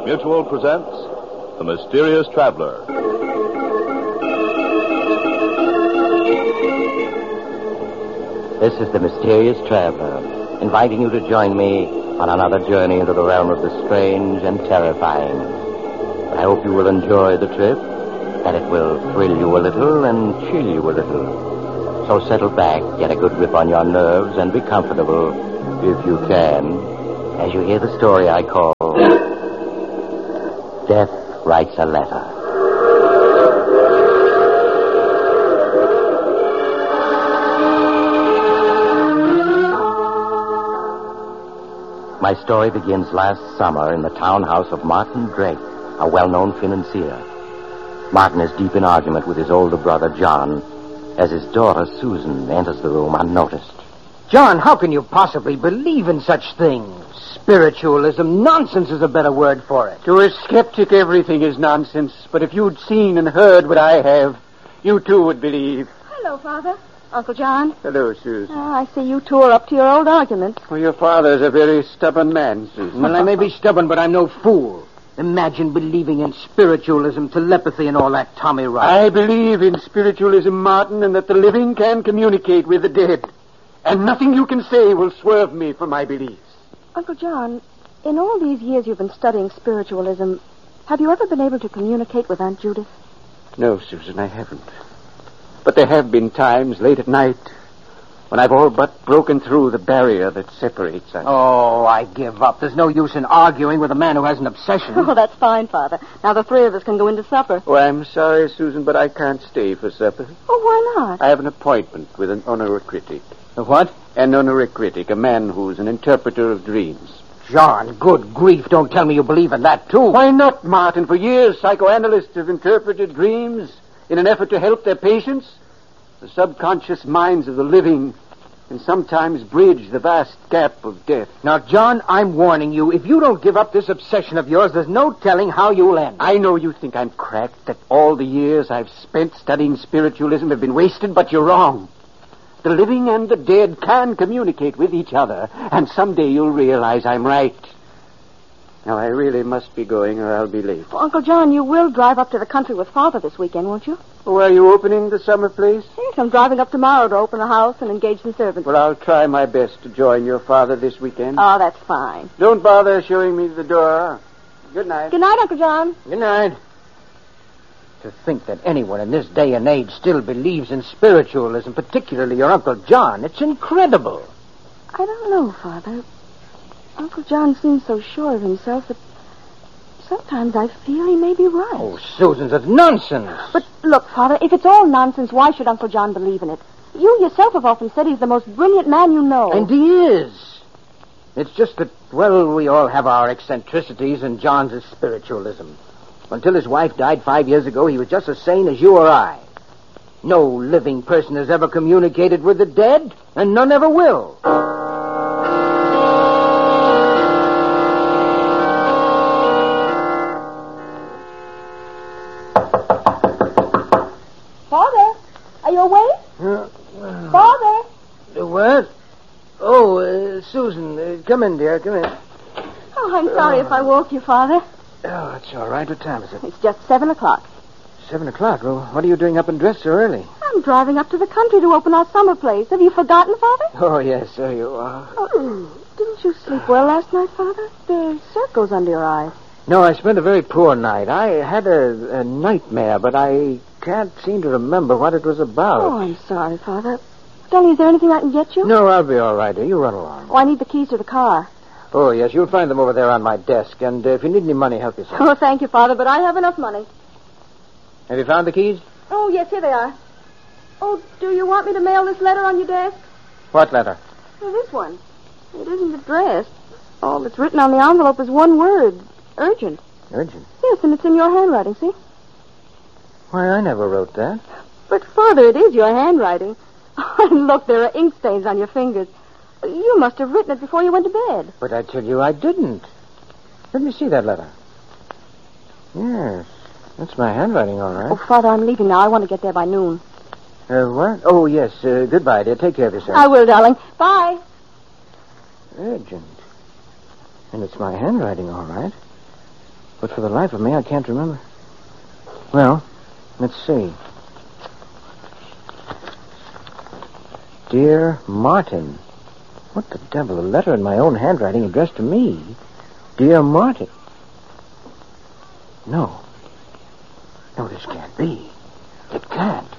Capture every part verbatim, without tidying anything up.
Mutual presents The Mysterious Traveler. This is The Mysterious Traveler, inviting you to join me on another journey into the realm of the strange and terrifying. I hope you will enjoy the trip, that it will thrill you a little and chill you a little. So settle back, get a good grip on your nerves, and be comfortable, if you can, as you hear the story I call Death Writes a Letter. My story begins last summer in the townhouse of Martin Drake, a well-known financier. Martin is deep in argument with his older brother, John, as his daughter, Susan, enters the room unnoticed. John, how can you possibly believe in such things? Spiritualism, nonsense is a better word for it. To a skeptic, everything is nonsense. But if you'd seen and heard what I have, you too would believe. Hello, Father. Uncle John. Hello, Susan. Oh, I see you two are up to your old argument. Well, your father's a very stubborn man, Susan. Well, I may be stubborn, but I'm no fool. Imagine believing in spiritualism, telepathy, and all that Tommy rot. I believe in spiritualism, Martin, and that the living can communicate with the dead. And nothing you can say will swerve me from my beliefs. Uncle John, in all these years you've been studying spiritualism, have you ever been able to communicate with Aunt Judith? No, Susan, I haven't. But there have been times late at night when I've all but broken through the barrier that separates us. Oh, I give up. There's no use in arguing with a man who has an obsession. Oh, that's fine, Father. Now the three of us can go into supper. Oh, I'm sorry, Susan, but I can't stay for supper. Oh, why not? I have an appointment with an honoricritic. A what? An honoricritic, a man who's an interpreter of dreams. John, good grief, don't tell me you believe in that, too. Why not, Martin? For years, psychoanalysts have interpreted dreams in an effort to help their patients. The subconscious minds of the living can sometimes bridge the vast gap of death. Now, John, I'm warning you, if you don't give up this obsession of yours, there's no telling how you'll end. I know you think I'm cracked, that all the years I've spent studying spiritualism have been wasted, but you're wrong. The living and the dead can communicate with each other, and someday you'll realize I'm right. Now, I really must be going, or I'll be late. Well, Uncle John, you will drive up to the country with Father this weekend, won't you? Oh, are you opening the summer place? Yes, I'm driving up tomorrow to open the house and engage some servants. Well, I'll try my best to join your father this weekend. Oh, that's fine. Don't bother showing me the door. Good night. Good night, Uncle John. Good night. To think that anyone in this day and age still believes in spiritualism, particularly your Uncle John, it's incredible. I don't know, Father. Uncle John seems so sure of himself that sometimes I feel he may be right. Oh, Susan, that's nonsense. But look, Father, if it's all nonsense, why should Uncle John believe in it? You yourself have often said he's the most brilliant man you know. And he is. It's just that, well, we all have our eccentricities, and John's is spiritualism. Until his wife died five years ago, he was just as sane as you or I. No living person has ever communicated with the dead, and none ever will. Father, are you awake? Uh, uh, Father? What? Oh, uh, Susan, uh, come in, dear, come in. Oh, I'm sorry if I woke you, Father. Oh, it's all right. What time is it? It's just seven o'clock. Seven o'clock. Well, what are you doing up and dressed so early? I'm driving up to the country to open our summer place. Have you forgotten, Father? Oh, yes, so you are. Oh, didn't you sleep well last night, Father? There's circles under your eyes. No, I spent a very poor night. I had a, a nightmare, but I can't seem to remember what it was about. Oh, I'm sorry, Father. Dolly, is there anything I can get you? No, I'll be all right, dear. You run along. Oh, I need the keys to the car. Oh, yes, you'll find them over there on my desk. And uh, if you need any money, help yourself. Oh, thank you, Father, but I have enough money. Have you found the keys? Oh, yes, here they are. Oh, do you want me to mail this letter on your desk? What letter? Oh, this one. It isn't addressed. All that's written on the envelope is one word. Urgent. Urgent? Yes, and it's in your handwriting, see? Why, I never wrote that. But, Father, it is your handwriting. And look, there are ink stains on your fingers. You must have written it before you went to bed. But I tell you, I didn't. Let me see that letter. Yes, that's my handwriting, all right. Oh, Father, I'm leaving now. I want to get there by noon. Uh, what? Oh, yes. Uh, goodbye, dear. Take care of yourself. I will, darling. Bye. Urgent. And it's my handwriting, all right. but for the life of me, I can't remember. Well, let's see. Dear Martin. What the devil? A letter in my own handwriting addressed to me. Dear Martin. No. No, this can't be. It can't.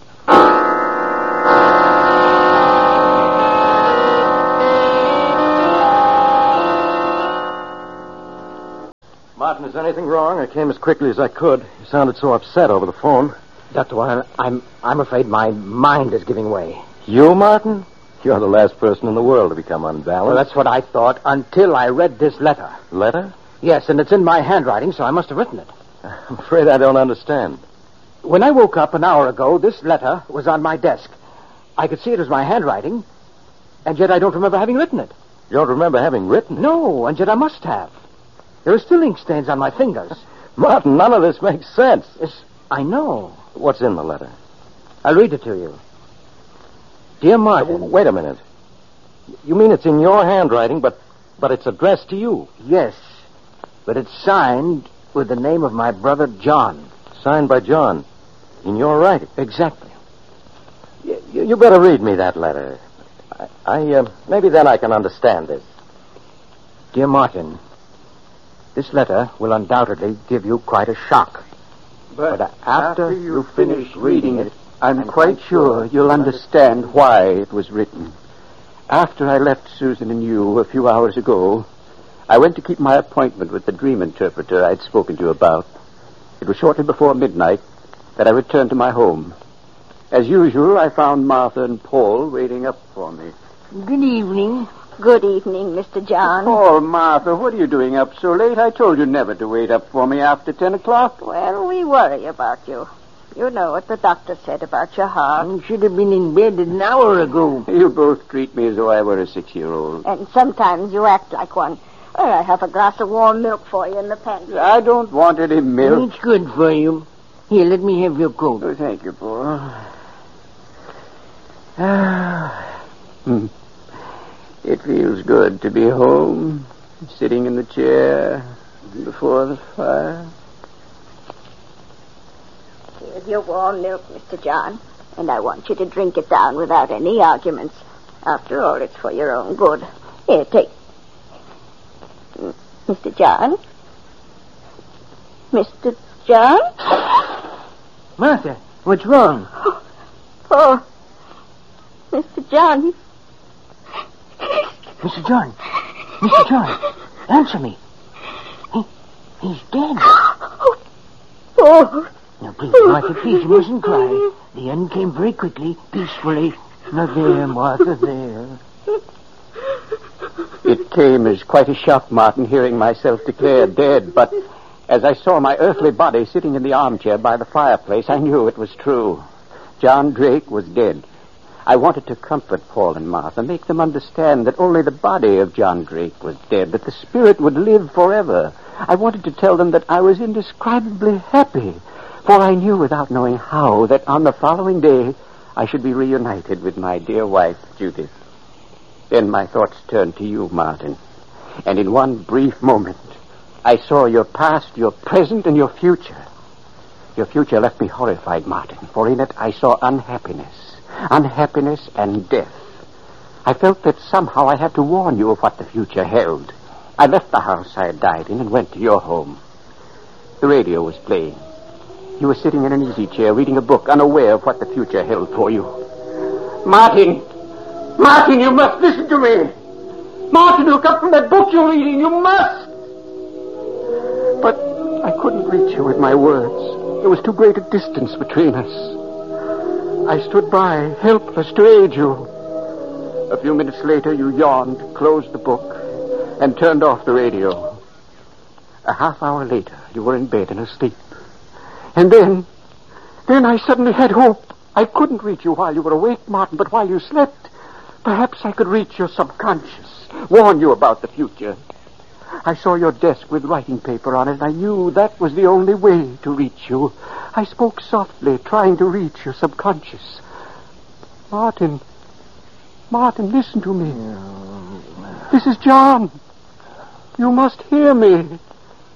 Martin, is anything wrong? I came as quickly as I could. You sounded so upset over the phone. Doctor Warren, I'm I'm afraid my mind is giving way. You, Martin? You're the last person in the world to become unbalanced. Well, that's what I thought until I read this letter. Letter? Yes, and it's in my handwriting, so I must have written it. I'm afraid I don't understand. When I woke up an hour ago, this letter was on my desk. I could see it was my handwriting, and yet I don't remember having written it. You don't remember having written it? No, and yet I must have. There are still ink stains on my fingers. Martin, none of this makes sense. Yes, I know. What's in the letter? I'll read it to you. Dear Martin. Uh, wait a minute. You mean it's in your handwriting, but but it's addressed to you? Yes, but it's signed with the name of my brother John. Signed by John. In your writing? Exactly. You, you, you better read me that letter. I, I uh, maybe then I can understand this. Dear Martin, this letter will undoubtedly give you quite a shock. But, But after, after you you finish finish reading reading it, I'm quite sure you'll understand why it was written. After I left Susan and you a few hours ago, I went to keep my appointment with the dream interpreter I'd spoken to you about. It was shortly before midnight that I returned to my home. As usual, I found Martha and Paul waiting up for me. Good evening. Good evening, Mister John. Paul, Martha, what are you doing up so late? I told you never to wait up for me after ten o'clock. Well, we worry about you. You know what the doctor said about your heart. You should have been in bed an hour ago. You both treat me as though I were a six-year-old. And sometimes you act like one. Well, I have a glass of warm milk for you in the pantry. I don't want any milk. It's good for you. Here, let me have your coat. Oh, thank you, Paul. Ah, hmm. It feels good to be home, sitting in the chair before the fire. Here's your warm milk, Mister John. And I want you to drink it down without any arguments. After all, it's for your own good. Here, take... Mister John? Mister John? Martha, what's wrong? Oh, Mister John. Mister John. Mister John, answer me. He, he's dead. Oh. Now, please, Martha, please, you mustn't cry. The end came very quickly, peacefully. Now, there, Martha, there. It came as quite a shock, Martin, hearing myself declared dead, but as I saw my earthly body sitting in the armchair by the fireplace, I knew it was true. John Drake was dead. I wanted to comfort Paul and Martha, make them understand that only the body of John Drake was dead, that the spirit would live forever. I wanted to tell them that I was indescribably happy, for I knew without knowing how that on the following day I should be reunited with my dear wife, Judith. Then my thoughts turned to you, Martin, and in one brief moment I saw your past, your present, and your future. Your future left me horrified, Martin, for in it I saw unhappiness. Unhappiness and death. I felt that somehow I had to warn you of what the future held. I left the house I had died in and went to your home. The radio was playing. You were sitting in an easy chair reading a book, unaware of what the future held for you. Martin! Martin, you must listen to me! Martin, look up from that book you're reading. You must! But I couldn't reach you with my words. There was too great a distance between us. I stood by, helpless to aid you. A few minutes later, you yawned, closed the book, and turned off the radio. A half hour later, you were in bed and asleep. And then, then I suddenly had hope. I couldn't reach you while you were awake, Martin, but while you slept, perhaps I could reach your subconscious, warn you about the future. I saw your desk with writing paper on it, and I knew that was the only way to reach you. I spoke softly, trying to reach your subconscious. Martin, Martin, listen to me. This is John. You must hear me.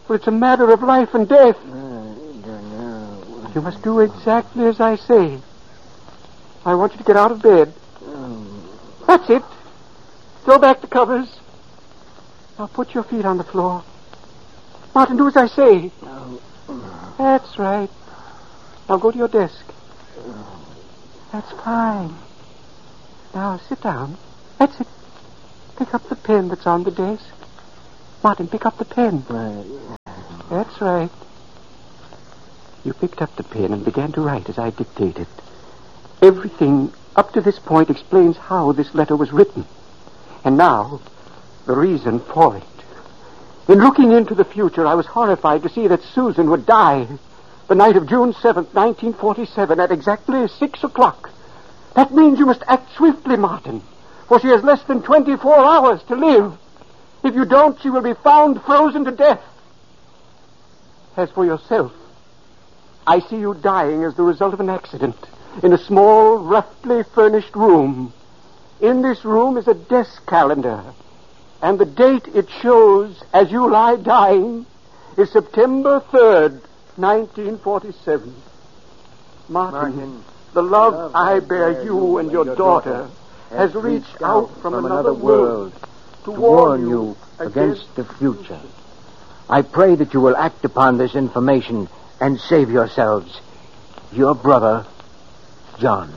For it's a matter of life and death. I don't know. You must do exactly as I say. I want you to get out of bed. That's it. Throw back the covers. Now put your feet on the floor. Martin, do as I say. That's right. Now go to your desk. That's fine. Now sit down. That's it. Pick up the pen that's on the desk. Martin, pick up the pen. That's right. You picked up the pen and began to write as I dictated. Everything up to this point explains how this letter was written. And now, the reason for it. In looking into the future, I was horrified to see that Susan would die the night of June seventh, nineteen forty-seven, at exactly six o'clock. That means you must act swiftly, Martin, for she has less than twenty-four hours to live. If you don't, she will be found frozen to death. As for yourself, I see you dying as the result of an accident in a small, roughly furnished room. In this room is a desk calendar, and the date it shows as you lie dying is September third, nineteen forty-seven. Martin, Martin the love, love I bear you and your, your daughter has reached out from, from another world to, to warn you against the future. I pray that you will act upon this information and save yourselves. Your brother, John.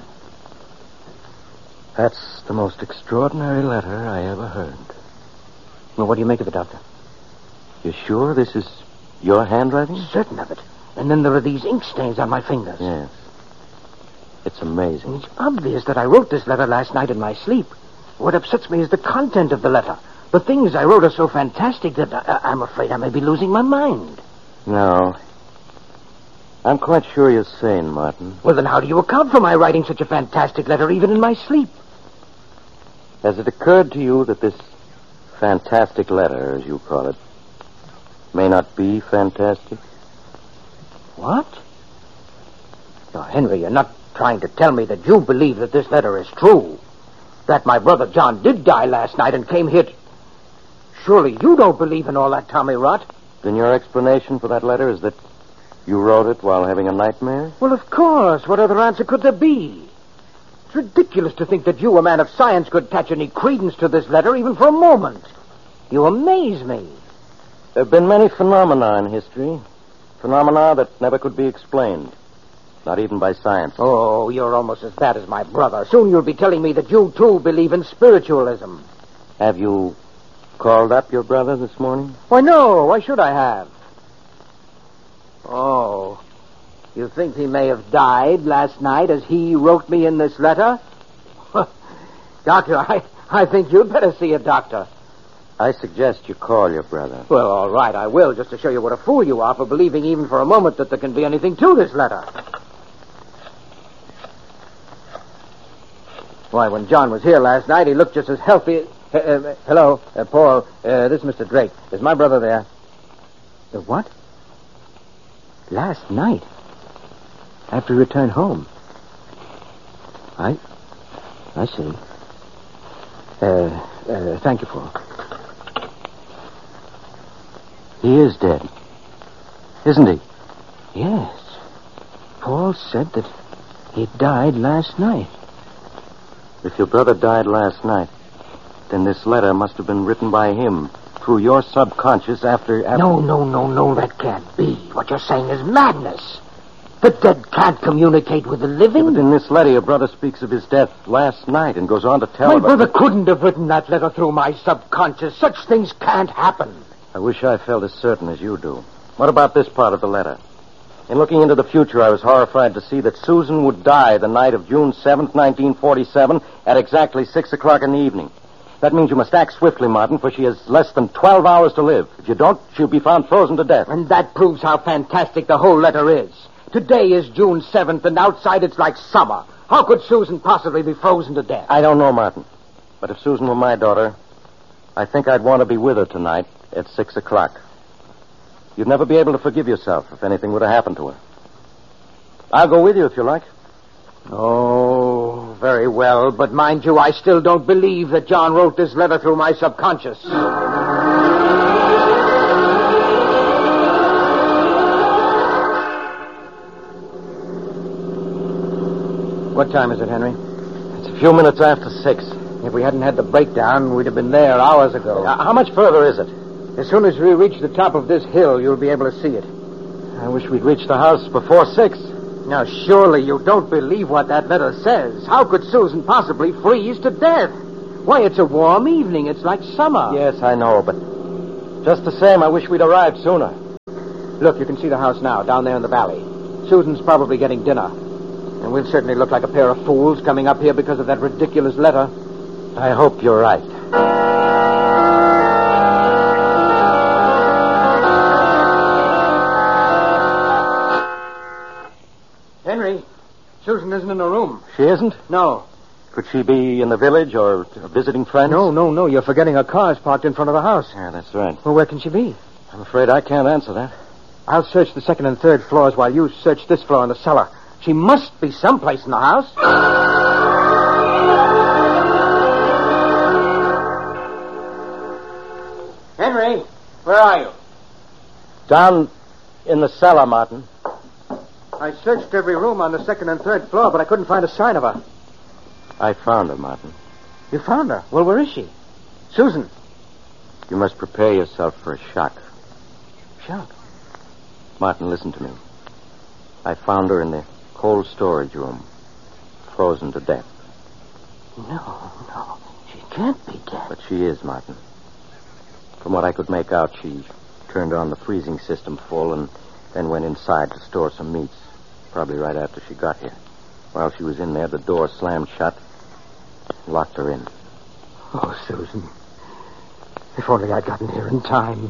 That's the most extraordinary letter I ever heard. Well, what do you make of it, Doctor? You sure this is your handwriting? Certain of it. And then there are these ink stains on my fingers. Yes. It's amazing. And it's obvious that I wrote this letter last night in my sleep. What upsets me is the content of the letter. The things I wrote are so fantastic that I, I'm afraid I may be losing my mind. No. I'm quite sure you're sane, Martin. Well, then how do you account for my writing such a fantastic letter even in my sleep? Has it occurred to you that this fantastic letter, as you call it, may not be fantastic? What? Now, Henry, you're not trying to tell me that you believe that this letter is true. That my brother John did die last night and came here to... Surely you don't believe in all that Tommy rot. Then your explanation for that letter is that you wrote it while having a nightmare? Well, of course. What other answer could there be? It's ridiculous to think that you, a man of science, could attach any credence to this letter even for a moment. You amaze me. There have been many phenomena in history. Phenomena that never could be explained. Not even by science. Oh, you're almost as bad as my brother. Soon you'll be telling me that you, too, believe in spiritualism. Have you called up your brother this morning? Why, no. Why should I have? Oh, you think he may have died last night as he wrote me in this letter? Doctor, I, I think you'd better see a doctor. I suggest you call your brother. Well, all right, I will, just to show you what a fool you are for believing even for a moment that there can be anything to this letter. Why, when John was here last night, he looked just as healthy... Uh, uh, hello, uh, Paul. Uh, this is Mister Drake. Is my brother there? The what? Last night? After he returned home? I... I see. Uh, uh, thank you, Paul. He is dead. Isn't he? Yes. Paul said that he died last night. If your brother died last night, then this letter must have been written by him through your subconscious after... after... No, no, no, no, that can't be. What you're saying is madness. The dead can't communicate with the living. Yeah, but in this letter, your brother speaks of his death last night and goes on to tell My about... brother couldn't have written that letter through my subconscious. Such things can't happen. I wish I felt as certain as you do. What about this part of the letter? In looking into the future, I was horrified to see that Susan would die the night of June seventh, nineteen forty-seven, at exactly six o'clock in the evening. That means you must act swiftly, Martin, for she has less than twelve hours to live. If you don't, she'll be found frozen to death. And that proves how fantastic the whole letter is. Today is June seventh, and outside it's like summer. How could Susan possibly be frozen to death? I don't know, Martin. But if Susan were my daughter, I think I'd want to be with her tonight at six o'clock. You'd never be able to forgive yourself if anything would have happened to her. I'll go with you if you like. Oh, very well. But mind you, I still don't believe that John wrote this letter through my subconscious. time is it, Henry? It's a few minutes after six. If we hadn't had the breakdown, we'd have been there hours ago. Uh, how much further is it? As soon as we reach the top of this hill, you'll be able to see it. I wish we'd reached the house before six. Now, surely you don't believe what that letter says. How could Susan possibly freeze to death? Why, it's a warm evening. It's like summer. Yes, I know, but just the same, I wish we'd arrived sooner. Look, you can see the house now, down there in the valley. Susan's probably getting dinner. And we'll certainly look like a pair of fools coming up here because of that ridiculous letter. I hope you're right. Henry, Susan isn't in her room. She isn't? No. Could she be in the village or visiting friends? No, no, no. You're forgetting her car's parked in front of the house. Yeah, that's right. Well, where can she be? I'm afraid I can't answer that. I'll search the second and third floors while you search this floor in the cellar. She must be someplace in the house. Henry, where are you? Down in the cellar, Martin. I searched every room on the second and third floor, but I couldn't find a sign of her. I found her, Martin. You found her? Well, where is she? Susan. You must prepare yourself for a shock. Shock? Martin, listen to me. I found her in the cold storage room, frozen to death. No, no. She can't be dead. But she is, Martin. From what I could make out, she turned on the freezing system full and then went inside to store some meats, probably right after she got here. While she was in there, the door slammed shut and locked her in. Oh, Susan. If only I'd gotten here in time.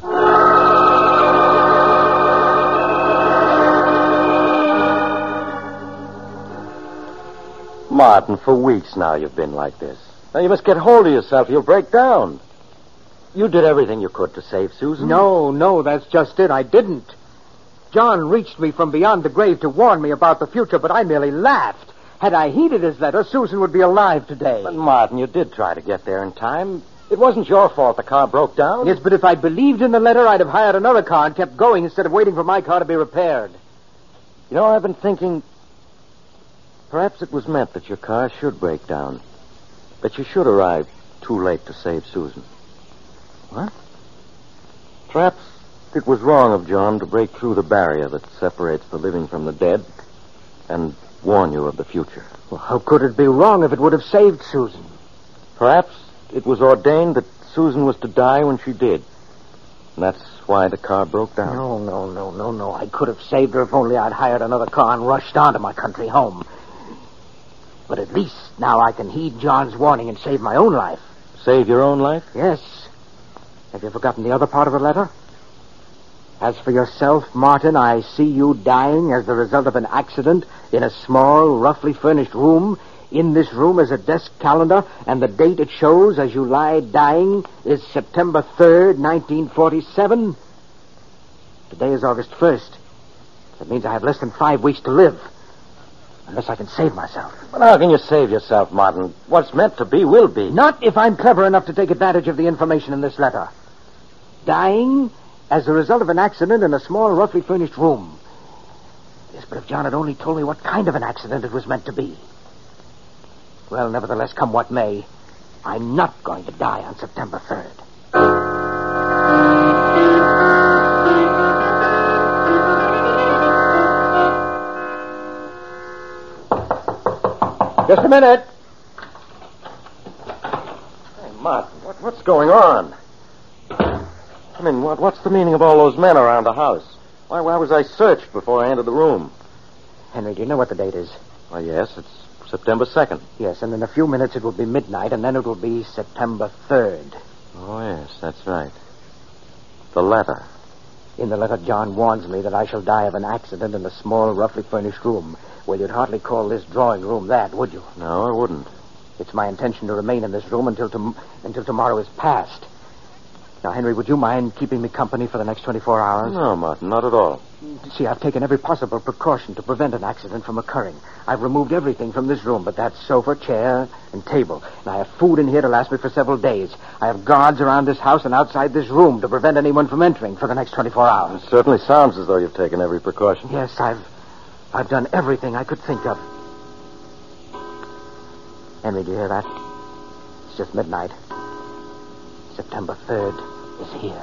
Martin, for weeks now you've been like this. Now you must get hold of yourself. You'll break down. You did everything you could to save Susan. No, no, that's just it. I didn't. John reached me from beyond the grave to warn me about the future, but I merely laughed. Had I heeded his letter, Susan would be alive today. But, Martin, you did try to get there in time. It wasn't your fault the car broke down. Yes, but if I'd believed in the letter, I'd have hired another car and kept going instead of waiting for my car to be repaired. You know, I've been thinking... Perhaps it was meant that your car should break down. That you should arrive too late to save Susan. What? Perhaps it was wrong of John to break through the barrier that separates the living from the dead and warn you of the future. Well, how could it be wrong if it would have saved Susan? Perhaps it was ordained that Susan was to die when she did. And that's why the car broke down. No, no, no, no, no. I could have saved her if only I'd hired another car and rushed on to my country home. But at least now I can heed John's warning and save my own life. Save your own life? Yes. Have you forgotten the other part of the letter? As for yourself, Martin, I see you dying as the result of an accident in a small, roughly furnished room. In this room is a desk calendar, and the date it shows as you lie dying is September third, nineteen forty-seven. Today is August first. That means I have less than five weeks to live. Unless I can save myself. But how can you save yourself, Martin? What's meant to be will be. Not if I'm clever enough to take advantage of the information in this letter. Dying as a result of an accident in a small, roughly furnished room. Yes, but if John had only told me what kind of an accident it was meant to be. Well, nevertheless, come what may, I'm not going to die on September third. Just a minute. Hey, Martin, what, what's going on? I mean, what, what's the meaning of all those men around the house? Why, why was I searched before I entered the room? Henry, do you know what the date is? Well, yes, it's September second. Yes, and in a few minutes it will be midnight, and then it will be September third. Oh, yes, that's right. The letter. In the letter, John warns me that I shall die of an accident in a small, roughly furnished room. Well, you'd hardly call this drawing room that, would you? No, I wouldn't. It's my intention to remain in this room until tom- until tomorrow is past. Now, Henry, would you mind keeping me company for the next twenty-four hours? No, Martin, not at all. See, I've taken every possible precaution to prevent an accident from occurring. I've removed everything from this room but that sofa, chair, and table. And I have food in here to last me for several days. I have guards around this house and outside this room to prevent anyone from entering for the next twenty-four hours. It certainly sounds as though you've taken every precaution. Yes, I've I've done everything I could think of. Henry, do you hear that? It's just midnight. September third is here.